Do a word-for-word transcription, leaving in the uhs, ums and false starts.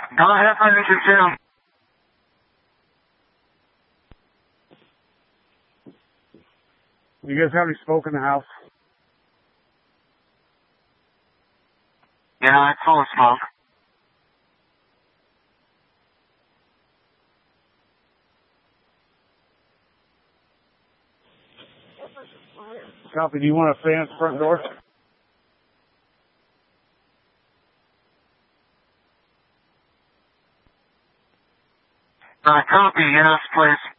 Go ahead, Position two. You guys have any smoke in the house? Yeah, it's full of smoke. Copy. Do you want a fan at the front door? Uh, copy, yes, please.